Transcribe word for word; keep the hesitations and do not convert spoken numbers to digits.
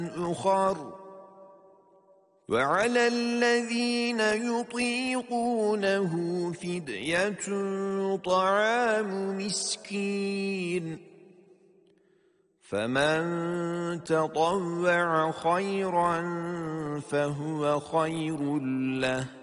أخر وعلى الذين يطيقونه فدية طعام مسكين فمن تطوع خيرا فهو خير له